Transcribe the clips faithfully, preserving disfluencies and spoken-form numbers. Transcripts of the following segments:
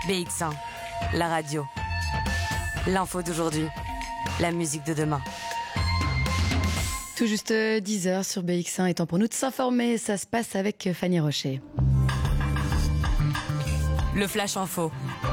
B X un, la radio. L'info d'aujourd'hui, la musique de demain. Tout juste dix heures sur B X un, et temps pour nous de s'informer. Ça se passe avec Fanny Rocher. Le Flash Info.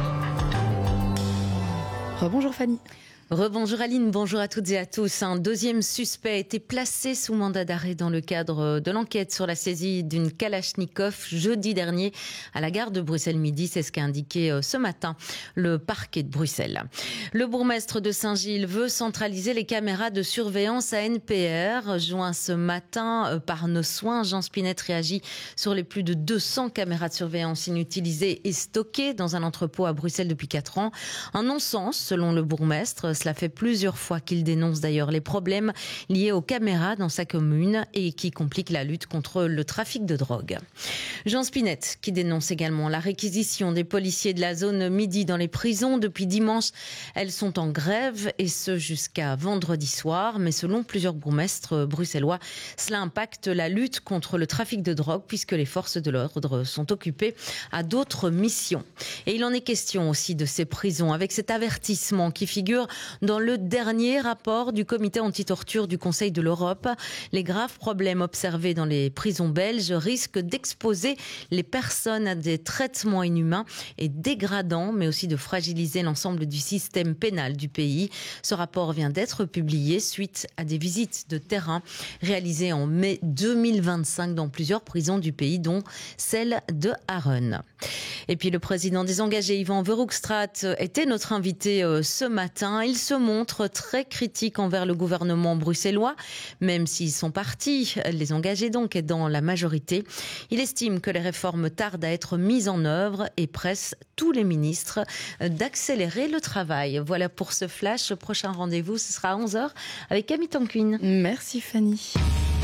Rebonjour Fanny. Rebonjour Aline, bonjour à toutes et à tous. Un deuxième suspect a été placé sous mandat d'arrêt dans le cadre de l'enquête sur la saisie d'une Kalachnikov jeudi dernier à la gare de Bruxelles-Midi. C'est ce qu'a indiqué ce matin le parquet de Bruxelles. Le bourgmestre de Saint-Gilles veut centraliser les caméras de surveillance à N P R. Joint ce matin par Nos Soins, Jean Spinette réagit sur les plus de deux cents caméras de surveillance inutilisées et stockées dans un entrepôt à Bruxelles depuis quatre ans. Un non-sens selon le bourgmestre. Cela fait plusieurs fois qu'il dénonce d'ailleurs les problèmes liés aux caméras dans sa commune et qui compliquent la lutte contre le trafic de drogue. Jean Spinette qui dénonce également la réquisition des policiers de la zone Midi dans les prisons. Depuis dimanche, elles sont en grève et ce jusqu'à vendredi soir. Mais selon plusieurs bourgmestres bruxellois, cela impacte la lutte contre le trafic de drogue puisque les forces de l'ordre sont occupées à d'autres missions. Et il en est question aussi de ces prisons avec cet avertissement qui figure dans le dernier rapport du comité anti-torture du Conseil de l'Europe. Les graves problèmes observés dans les prisons belges risquent d'exposer les personnes à des traitements inhumains et dégradants, mais aussi de fragiliser l'ensemble du système pénal du pays. Ce rapport vient d'être publié suite à des visites de terrain réalisées en mai deux mille vingt-cinq dans plusieurs prisons du pays, dont celle de Haren. Et puis le président des engagés, Yvan Verhoekstraat, était notre invité ce matin. Il se montre très critique envers le gouvernement bruxellois, même s'ils sont partis, les engagés donc, dans la majorité. Il estime que les réformes tardent à être mises en œuvre et presse tous les ministres d'accélérer le travail. Voilà pour ce flash. Prochain rendez-vous, ce sera à onze heures avec Camille Tanquin. Merci Fanny.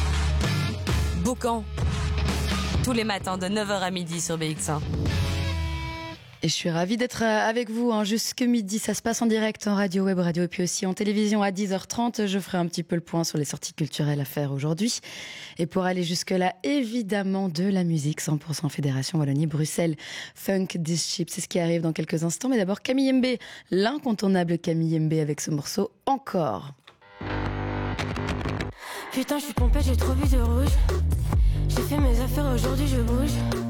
Boucan, tous les matins de neuf heures à midi sur B X un. Et je suis ravie d'être avec vous hein, jusque midi. Ça se passe en direct en radio, web radio et puis aussi en télévision à dix heures trente. Je ferai un petit peu le point sur les sorties culturelles à faire aujourd'hui. Et pour aller jusque-là, évidemment, de la musique cent pour cent Fédération Wallonie-Bruxelles. Funk This Ship, c'est ce qui arrive dans quelques instants. Mais d'abord, Camille Mbé, l'incontournable Camille Mbé avec ce morceau Encore. Putain, je suis pompée, j'ai trop vu de rouge. J'ai fait mes affaires, aujourd'hui je bouge.